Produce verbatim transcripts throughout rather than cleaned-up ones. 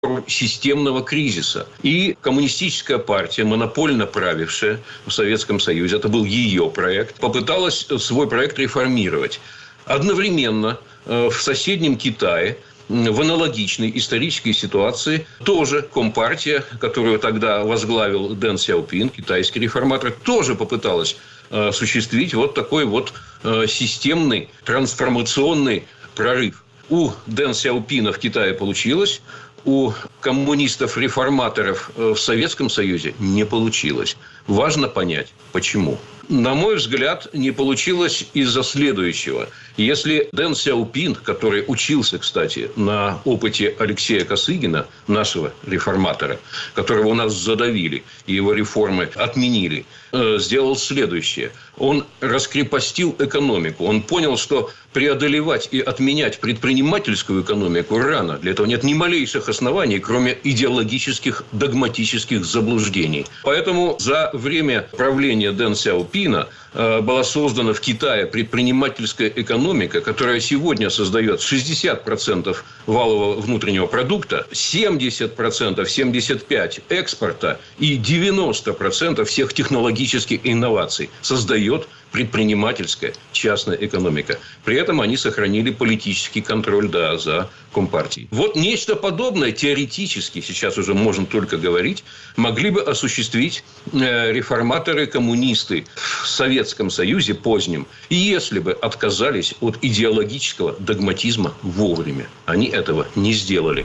системного кризиса. И коммунистическая партия, монопольно правившая в Советском Союзе, это был ее проект, попыталась свой проект реформировать. Одновременно в соседнем Китае, в аналогичной исторической ситуации, тоже Компартия, которую тогда возглавил Дэн Сяопин, китайский реформатор, тоже попыталась осуществить вот такой вот системный трансформационный прорыв. У Дэн Сяопина в Китае получилось, у коммунистов-реформаторов в Советском Союзе не получилось. Важно понять, почему. На мой взгляд, не получилось из-за следующего. Если Дэн Сяопин, который учился, кстати, на опыте Алексея Косыгина, нашего реформатора, которого у нас задавили, и его реформы отменили, сделал следующее. Он раскрепостил экономику. Он понял, что преодолевать и отменять предпринимательскую экономику рано. Для этого нет ни малейших оснований, кроме идеологических, догматических заблуждений. Поэтому за время правления Дэн Сяопина была создана в Китае предпринимательская экономика, которая сегодня создает шестьдесят процентов валового внутреннего продукта, семьдесят процентов, семьдесят пять процентов экспорта и девяносто процентов всех технологических инноваций создает предпринимательская частная экономика. При этом они сохранили политический контроль, да, за Компартией. Вот нечто подобное теоретически, сейчас уже можно только говорить, могли бы осуществить реформаторы-коммунисты в Советском Союзе позднем, если бы отказались от идеологического догматизма вовремя. Они этого не сделали.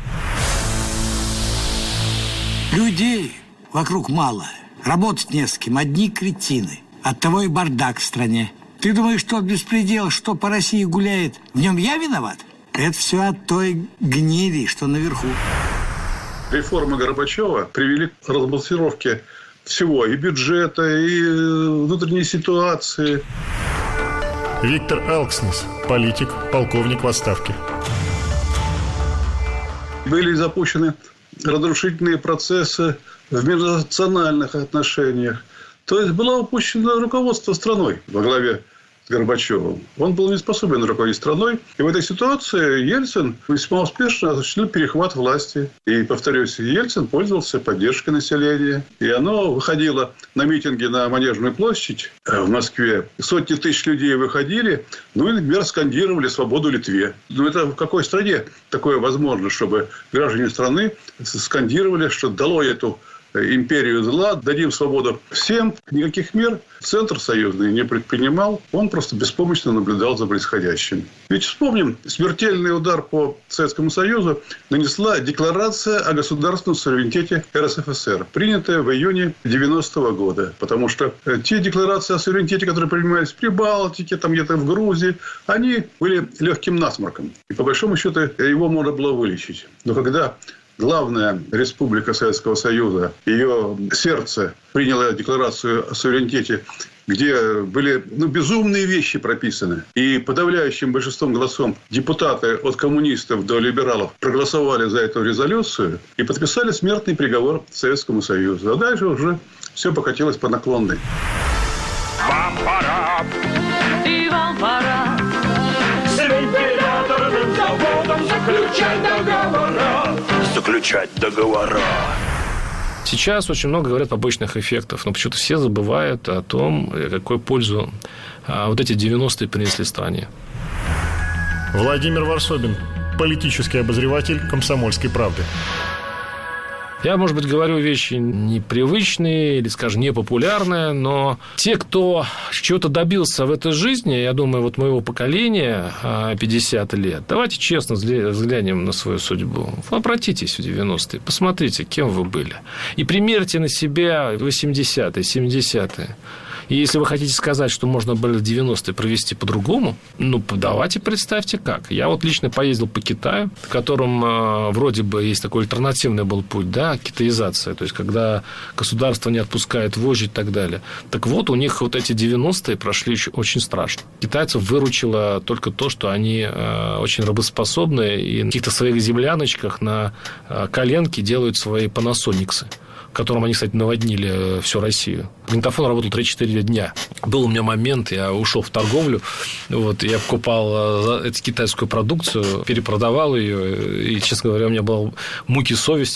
Людей вокруг мало. Работать не с кем. Одни кретины. Оттого и бардак в стране. Ты думаешь, тот беспредел, что по России гуляет, в нем я виноват? Это все от той гнили, что наверху. Реформы Горбачева привели к разбалансировке всего. И бюджета, и внутренней ситуации. Виктор Алкснес, политик, полковник в отставке. Были запущены разрушительные процессы в межнациональных отношениях. То есть было упущено руководство страной во главе с Горбачевым. Он был не способен руководить страной. И в этой ситуации Ельцин весьма успешно осуществил перехват власти. И, повторюсь, Ельцин пользовался поддержкой населения. И оно выходило на митинги на Манежную площадь в Москве. Сотни тысяч людей выходили, ну и, например, скандировали «Свободу Литве». Ну, это в какой стране такое возможно, чтобы граждане страны скандировали, что долой эту империю зла, дадим свободу всем. Никаких мер Центр союзный не предпринимал. Он просто беспомощно наблюдал за происходящим. Ведь вспомним, смертельный удар по Советскому Союзу нанесла Декларация о государственном суверенитете эр эс эф эс эр, принятая в июне девяностого года. Потому что те декларации о суверенитете, которые принимались в Прибалтике, там где-то в Грузии, они были легким насморком. И по большому счету его можно было вылечить. Но когда главная республика Советского Союза, ее сердце приняло декларацию о суверенитете, где были ну, безумные вещи прописаны. И подавляющим большинством голосом депутаты от коммунистов до либералов проголосовали за эту резолюцию и подписали смертный приговор Советскому Союзу. А дальше уже все покатилось по наклонной. Вам пора, и вам пора с вентиляторным заводом заключать договора. Заключать договора. Сейчас очень много говорят побочных эффектов, но почему-то все забывают о том, какую пользу вот эти девяностые принесли стране. Владимир Варсобин, политический обозреватель «Комсомольской правды». Я, может быть, говорю вещи непривычные или, скажем, непопулярные, но те, кто чего-то добился в этой жизни, я думаю, вот моего поколения, пятьдесят лет, давайте честно взглянем на свою судьбу. Обратитесь в девяностые, посмотрите, кем вы были. И примерьте на себя восьмидесятые, семидесятые. И если вы хотите сказать, что можно было в девяностые провести по-другому, ну, давайте представьте как. Я вот лично поездил по Китаю, в котором э, вроде бы есть такой альтернативный был путь, да, китаизация, то есть, когда государство не отпускает вожжи и так далее. Так вот, у них вот эти девяностые прошли очень страшно. Китайцев выручило только то, что они э, очень работоспособны и на каких-то своих земляночках на э, коленке делают свои панасониксы. которым они, кстати, наводнили всю Россию. Магнитофон работал три-четыре дня. Был у меня момент, я ушел в торговлю, вот, я покупал эту китайскую продукцию, перепродавал ее, и, честно говоря, у меня было муки совести.